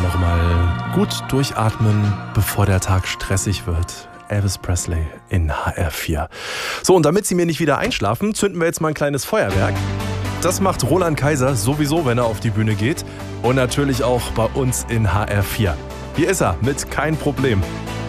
nochmal gut durchatmen, bevor der Tag stressig wird. Elvis Presley in HR4. So, und damit Sie mir nicht wieder einschlafen, zünden wir jetzt mal ein kleines Feuerwerk. Das macht Roland Kaiser sowieso, wenn er auf die Bühne geht. Und natürlich auch bei uns in HR4. Hier ist er mit Kein Problem.